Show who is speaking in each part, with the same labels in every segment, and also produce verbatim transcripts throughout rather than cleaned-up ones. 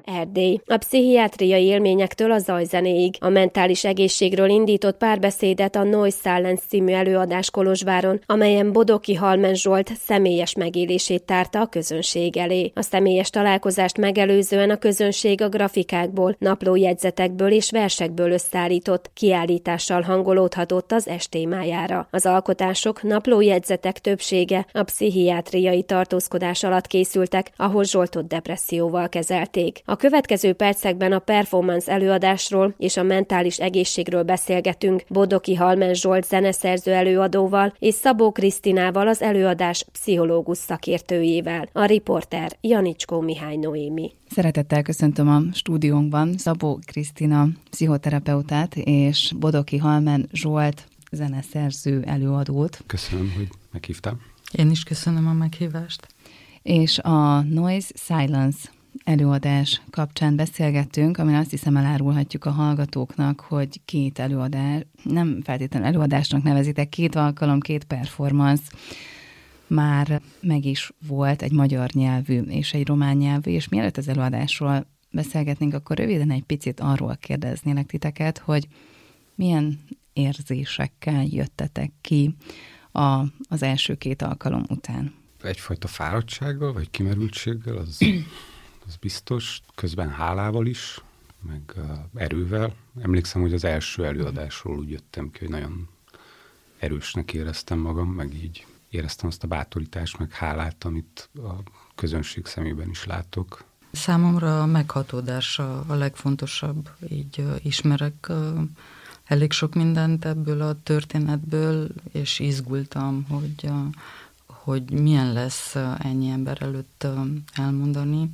Speaker 1: Erdély. A pszichiátriai élményektől a zajzenéig. A mentális egészségről indított párbeszédet a Noise Silence című előadás Kolozsváron, amelyen Bodoki Halmen Zsolt személyes megélését tárta a közönség elé. A személyes találkozást megelőzően a közönség a grafikákból, naplójegyzetekből és versekből összeállított kiállítással hangolódhatott az est témájára. Az alkotások, naplójegyzetek többsége a pszichiátriai tartózkodás alatt készültek, ahol Zsoltot depresszióval kezelték. A következő percekben a performance előadásról és a mentális egészségről beszélgetünk Bodoki Halmen Zsolt zeneszerző előadóval és Szabó Krisztinával, az előadás pszichológus szakértőjével. A riporter Janicskó Mihály Noémi.
Speaker 2: Szeretettel köszöntöm a stúdiónkban Szabó Krisztina pszichoterapeutát és Bodoki Halmen Zsolt zeneszerző előadót.
Speaker 3: Köszönöm, hogy meghívtál.
Speaker 4: Én is köszönöm a meghívást.
Speaker 2: És a Noise Silence előadás kapcsán beszélgettünk, amin azt hiszem elárulhatjuk a hallgatóknak, hogy két előadás, nem feltétlenül előadásnak nevezitek, két alkalom, két performance már meg is volt, egy magyar nyelvű és egy román nyelvű, és mielőtt az előadásról beszélgetnénk, akkor röviden egy picit arról kérdeznélek titeket, hogy milyen érzésekkel jöttetek ki a, az első két alkalom után.
Speaker 3: Egyfajta fáradtsággal, vagy kimerültséggel, az, az biztos, közben hálával is, meg uh, erővel. Emlékszem, hogy az első előadásról úgy jöttem ki, hogy nagyon erősnek éreztem magam, meg így éreztem azt a bátorítást, meg hálát, amit a közönség szemében is látok.
Speaker 4: Számomra a meghatódás a, a legfontosabb. Így uh, ismerek uh, elég sok mindent ebből a történetből, és izgultam, hogy, uh, hogy milyen lesz uh, ennyi ember előtt uh, elmondani.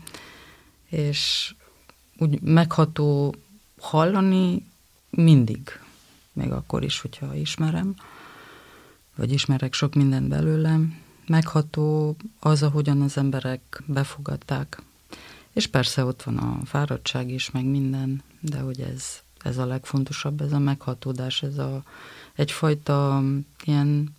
Speaker 4: És úgy megható hallani mindig, még akkor is, hogyha ismerem, vagy ismerek sok mindent belőlem. Megható az, ahogyan az emberek befogadták. És persze ott van a fáradtság is, meg minden, de hogy ez, ez a legfontosabb, ez a meghatódás, ez a, egyfajta ilyen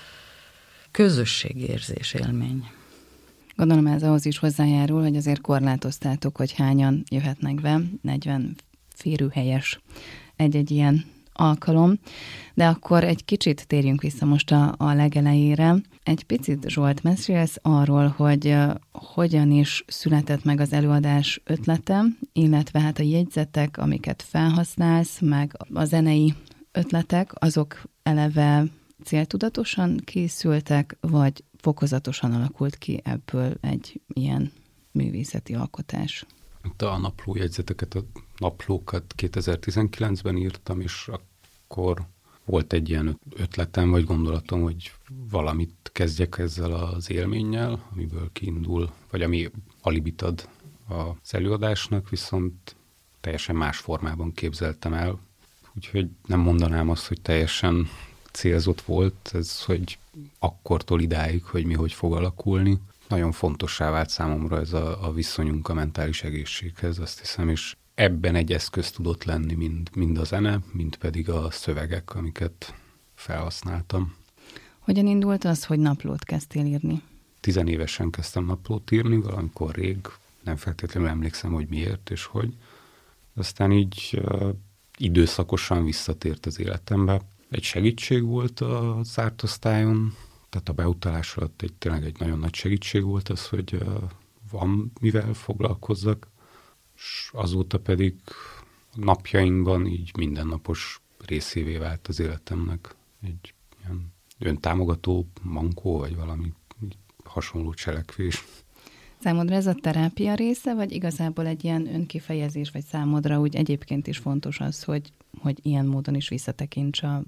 Speaker 4: közösségérzés élmény.
Speaker 2: Gondolom ez ahhoz is hozzájárul, hogy azért korlátoztátok, hogy hányan jöhetnek be, negyven férőhelyes egy-egy ilyen alkalom, de akkor egy kicsit térjünk vissza most a, a legelejére. Egy picit, Zsolt, mesélsz arról, hogy uh, hogyan is született meg az előadás ötlete, illetve hát a jegyzetek, amiket felhasználsz, meg a zenei ötletek, azok eleve céltudatosan készültek, vagy fokozatosan alakult ki ebből egy ilyen művészeti alkotás?
Speaker 3: A naplójegyzeteket, a naplókat kétezer-tizenkilencben írtam, és akkor volt egy ilyen ötletem, vagy gondolatom, hogy valamit kezdjek ezzel az élménnyel, amiből kiindul, vagy ami alibit ad az előadásnak, viszont teljesen más formában képzeltem el. Úgyhogy nem mondanám azt, hogy teljesen célzott volt ez, hogy akkortól idáig, hogy mi hogy fog alakulni. Nagyon fontossá vált számomra ez a, a viszonyunk a mentális egészséghez, azt hiszem, és ebben egy eszköz tudott lenni, mind, mind a zene, mind pedig a szövegek, amiket felhasználtam.
Speaker 2: Hogyan indult az, hogy naplót kezdtél írni?
Speaker 3: Tizenévesen kezdtem naplót írni, valamikor rég, nem feltétlenül emlékszem, hogy miért és hogy. Aztán így uh, időszakosan visszatért az életembe. Egy segítség volt a zárt osztályon, tehát a beutalás alatt egy, tényleg egy nagyon nagy segítség volt az, hogy uh, van mivel foglalkozzak, és azóta pedig napjainkban így mindennapos részévé vált az életemnek. Egy ilyen öntámogató mankó, vagy valami hasonló cselekvés.
Speaker 2: Számodra ez a terápia része, vagy igazából egy ilyen önkifejezés, vagy számodra úgy egyébként is fontos az, hogy, hogy ilyen módon is visszatekints a